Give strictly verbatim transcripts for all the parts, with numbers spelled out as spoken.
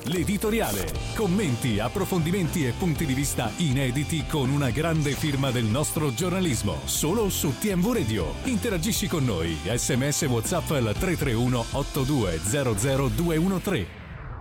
l'editoriale. Commenti, approfondimenti e punti di vista inediti con una grande firma del nostro giornalismo. Solo su T M V Radio. Interagisci con noi. Sms WhatsApp al tre tre uno otto due zero zero due uno tre.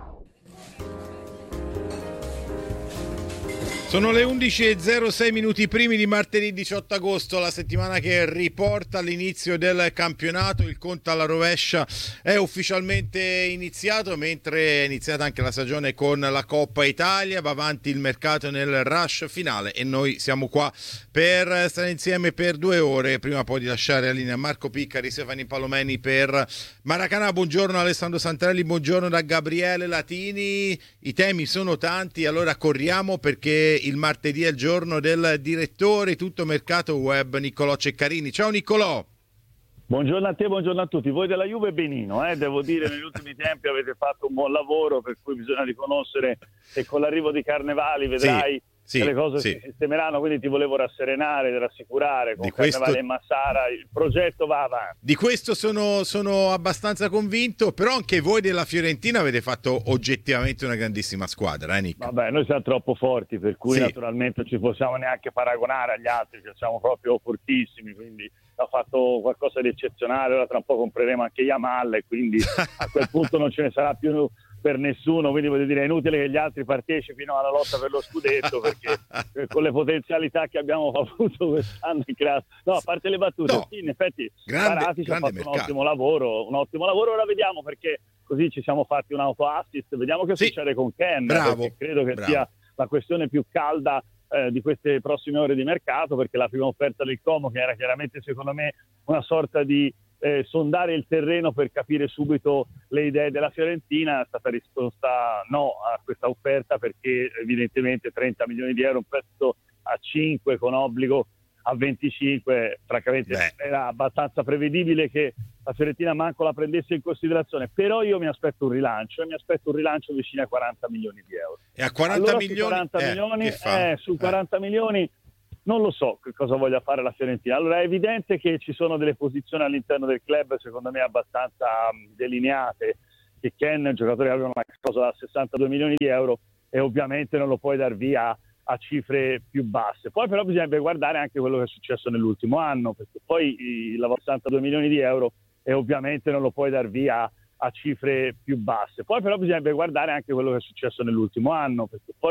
Sono le undici e zero sei minuti primi di martedì diciotto agosto, la settimana che riporta l'inizio del campionato. Il conto alla rovescia è ufficialmente iniziato, mentre è iniziata anche la stagione con la Coppa Italia. Va avanti il mercato nel rush finale e noi siamo qua per stare insieme per due ore. Prima poi di lasciare la linea Marco Piccari, Stefani Palomeni per Maracanã. Buongiorno Alessandro Santarelli, buongiorno da Gabriele Latini. I temi sono tanti, allora corriamo perché il martedì è il giorno del direttore tutto mercato web Niccolò Ceccarini. Ciao Niccolò. Buongiorno a te, buongiorno a tutti. Voi della Juve benino, eh? Devo dire negli ultimi tempi avete fatto un buon lavoro, per cui bisogna riconoscere che con l'arrivo di Carnevali vedrai sì. Sì, che le cose sì. si sistemeranno, quindi ti volevo rasserenare, rassicurare con di Carnevale questo... e Massara il progetto va avanti. Di questo sono, sono abbastanza convinto, però anche voi della Fiorentina avete fatto oggettivamente una grandissima squadra, eh Nick? Vabbè, noi siamo troppo forti, per cui sì. naturalmente non ci possiamo neanche paragonare agli altri, che siamo proprio fortissimi, quindi ha fatto qualcosa di eccezionale. Ora tra un po' compreremo anche Yamal e quindi a quel punto non ce ne sarà più per nessuno, quindi voglio dire è inutile che gli altri partecipino alla lotta per lo scudetto, perché con le potenzialità che abbiamo avuto quest'anno no, a parte le battute no. sì, in effetti Paratici ha fatto mercato. un ottimo lavoro un ottimo lavoro ora vediamo, perché così ci siamo fatti un auto assist, vediamo che sì. succede con Ken, bravo, perché credo che bravo. sia la questione più calda eh, di queste prossime ore di mercato, perché la prima offerta del Como, che era chiaramente secondo me una sorta di Eh, sondare il terreno per capire subito le idee della Fiorentina, è stata risposta no a questa offerta, perché evidentemente trenta milioni di euro, un prezzo a cinque con obbligo a venticinque, francamente Beh. era abbastanza prevedibile che la Fiorentina manco la prendesse in considerazione, però io mi aspetto un rilancio e mi aspetto un rilancio vicino a quaranta milioni di euro. E a quaranta allora, milioni? Su quaranta eh, milioni, eh, su quaranta eh. milioni non lo so che cosa voglia fare la Fiorentina. Allora è evidente che ci sono delle posizioni all'interno del club secondo me abbastanza um, delineate, che Ken è un giocatore che aveva una cosa da sessantadue milioni di euro e ovviamente non lo puoi dar via a cifre più basse. Poi però bisogna guardare anche quello che è successo nell'ultimo anno, perché poi il sessantadue milioni di euro e ovviamente non lo puoi dar via a cifre più basse. Poi però bisogna guardare anche quello che è successo nell'ultimo anno, perché poi